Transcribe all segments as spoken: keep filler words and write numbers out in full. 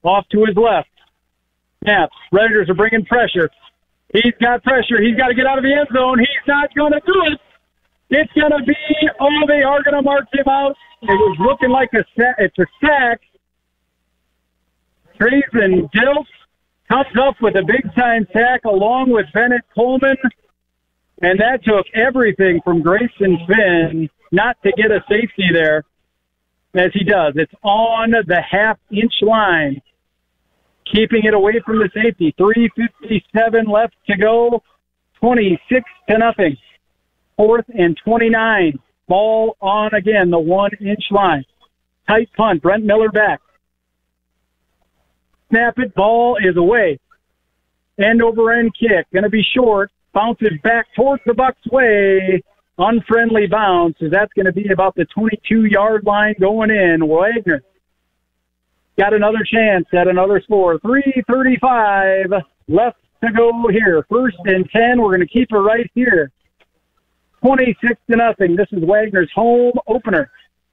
Off to his left. Snaps. Raiders are bringing pressure. He's got pressure. He's got to get out of the end zone. He's not going to do it. It's going to be, oh, they are going to mark him out. It was looking like a sack. It's a sack. Trayson Dilts comes up with a big-time sack along with Bennett Coleman. And that took everything from Grayson Finn not to get a safety there, as he does. It's on the half-inch line, keeping it away from the safety. three fifty-seven left to go, twenty-six to nothing. Fourth and twenty-nine. Ball on again, the one-inch line. Tight punt, Brent Miller back. Snap it, ball is away. End-over-end kick, going to be short. Bounces back towards the Bucks' way. Unfriendly bounce, so that's going to be about the twenty-two-yard line going in. Wagner got another chance at another score. three thirty-five left to go here. First and ten. We're going to keep it right here. twenty-six to nothing. This is Wagner's home opener.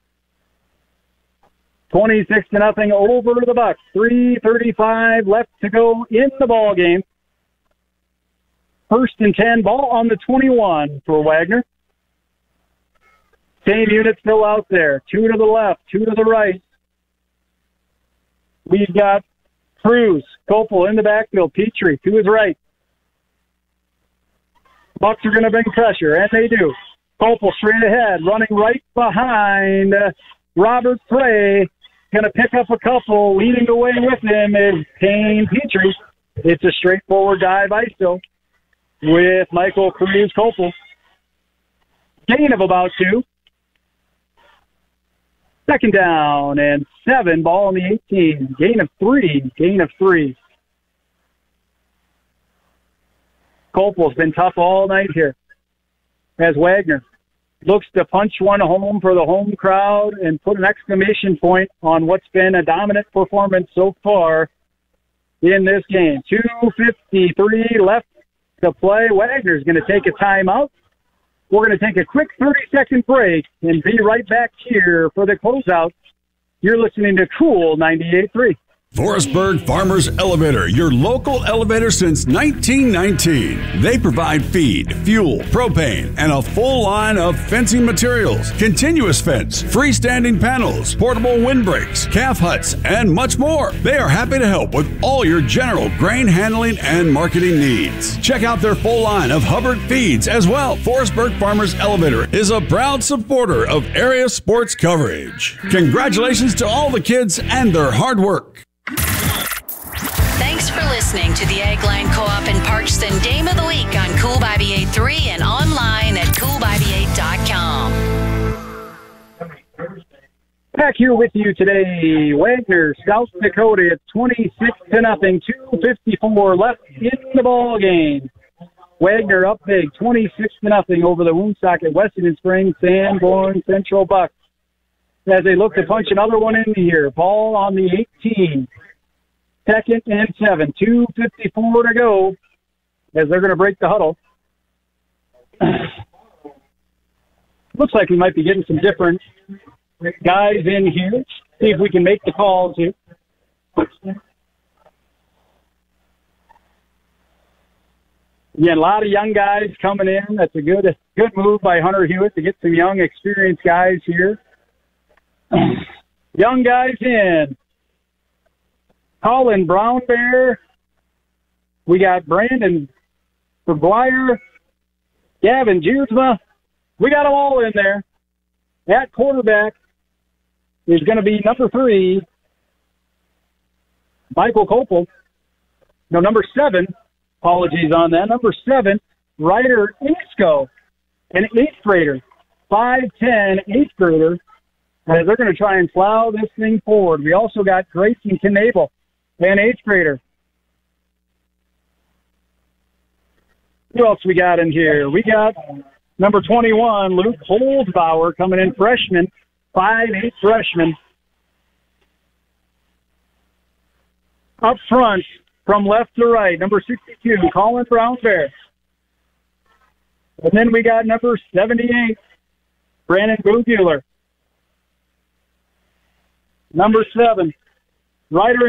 twenty-six to nothing over the Bucks. three thirty-five left to go in the ball game. First and ten, ball on the twenty-one for Wagner. Same unit still out there. Two to the left, two to the right. We've got Cruz, Copel in the backfield, Petrie to his right. Bucks are going to bring pressure, and they do. Copel straight ahead, running right behind uh, Robert Frey. Going to pick up a couple. Leading the way with him is Payne Petrie. It's a straightforward dive I S O with Michael Cruz Copel. Gain of about two. Second down and seven. Ball on the eighteen. Gain of three. Gain of three. Copel's been tough all night here as Wagner looks to punch one home for the home crowd and put an exclamation point on what's been a dominant performance so far in this game. two fifty-three left to play. Wagner's going to take a timeout. We're going to take a quick thirty-second break and be right back here for the closeout. You're listening to Cool ninety-eight point three. Forestburg Farmers Elevator, your local elevator since nineteen nineteen. They provide feed, fuel, propane, and a full line of fencing materials, continuous fence, freestanding panels, portable windbreaks, calf huts, and much more. They are happy to help with all your general grain handling and marketing needs. Check out their full line of Hubbard feeds as well. Forestburg Farmers Elevator is a proud supporter of area sports coverage. Congratulations to all the kids and their hard work. Thanks for listening to the Eggline Co-op in Parkston Dame of the Week on Cool ninety-eight point three and online at cool ninety-eight dot com. Back here with you today, Wagner, South Dakota. It's twenty-six to nothing. two fifty-four left in the ball game. Wagner up big, twenty-six to nothing over the Woonsocket Weston Springs Sanborn Central Bucks. As they look to punch another one in here. Ball on the eighteen. Second and seven. two fifty-four to go as they're going to break the huddle. Looks like we might be getting some different guys in here. See if we can make the calls here. Again, a lot of young guys coming in. That's a good, good move by Hunter Hewitt to get some young, experienced guys here. Young guys in. Colin Brown Bear. We got Brandon McGuire. Gavin Jeersma. We got them all in there. At quarterback is going to be number three, Michael Copel. No, number seven. Apologies on that. Number seven, Ryder Isco, an eighth grader. five ten, eighth grader. As they're going to try and plow this thing forward. We also got Grayson Knable, an eighth grader. Who else we got in here? We got number twenty-one, Luke Holzbauer, coming in freshman, five eight freshman. Up front, from left to right, number sixty-two, Colin Brown Bear. And then we got number seventy-eight, Brandon Boogmuller. Number seven, Ryder